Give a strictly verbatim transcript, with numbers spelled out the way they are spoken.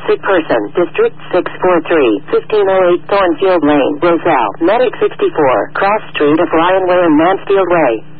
sick person, District six four three, fifteen oh eight Thornfield Lane, Roselle, Medic sixty-four, Cross Street of Ryan Way and Mansfield Way.